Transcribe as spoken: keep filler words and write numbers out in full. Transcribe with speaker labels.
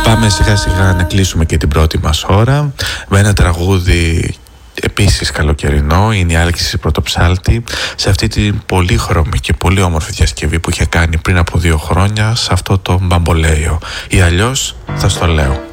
Speaker 1: Πάμε σιγά σιγά να κλείσουμε και την πρώτη μας ώρα με ένα τραγούδι επίσης καλοκαιρινό. Είναι η Άλκηση Πρωτοψάλτη σε αυτή την πολύχρωμη και πολύ όμορφη διασκευή που είχε κάνει πριν από δύο χρόνια σε αυτό το μπαμπολέιο, ή αλλιώς θα στο λέω.